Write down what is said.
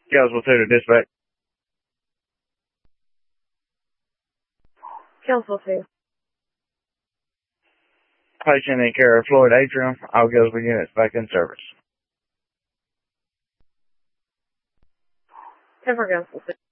Council 2 to dispatch. Council 2. Patient in care of Floyd Atrium. All Gillsborough units back in service. 10 for Council 2.